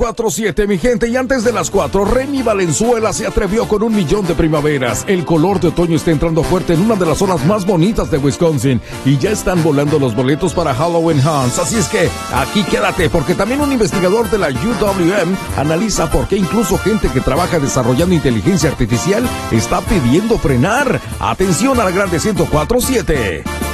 4-7, mi gente, y antes de las 4, Remy Valenzuela se atrevió con 1,000,000 de primaveras. El color de otoño está entrando fuerte en una de las zonas más bonitas de Wisconsin y ya están volando los boletos para Halloween Hunts. Así es que aquí quédate, porque también un investigador de la UWM analiza por qué incluso gente que trabaja desarrollando inteligencia artificial está pidiendo frenar. Atención a la grande 104.7.